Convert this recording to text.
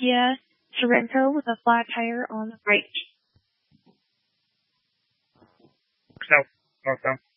Kia Sorento with a flat tire on the right. So, also.